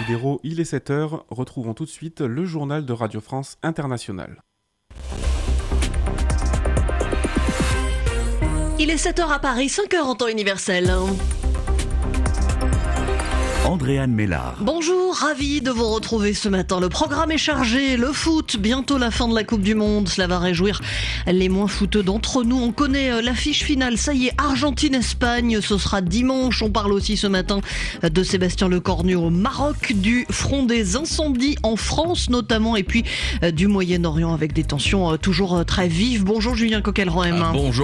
Véro, il est 7h. Retrouvons tout de suite le journal de Radio France Internationale. Il est 7h à Paris, 5h en temps universel. Andréane Mélard. Bonjour, ravi de vous retrouver ce matin. Le programme est chargé, le foot, bientôt la fin de la Coupe du Monde. Cela va réjouir les moins footeux d'entre nous. On connaît l'affiche finale, ça y est, Argentine-Espagne, ce sera dimanche. On parle aussi ce matin de Sébastien Lecornu au Maroc, du front des incendies en France notamment, et puis du Moyen-Orient avec des tensions toujours très vives. Bonjour Julien Coquelroem. Bonjour